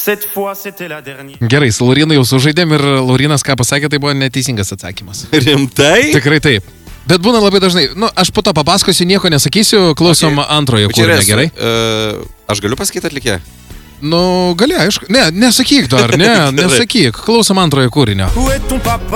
Gerai, su Laurinu jau sužaidėm ir Laurinas, ką pasakė, tai buvo neteisingas atsakymas. Rimtai? Tikrai taip. Bet būna labai dažnai, aš po to papasakosiu, nieko nesakysiu, klausom antrojo kūrinio, gerai? Aš galiu pasakyti atlikėją? Gali, aišku. Ne, nesakyk dar, nesakyk, klausom antrojo kūrinio.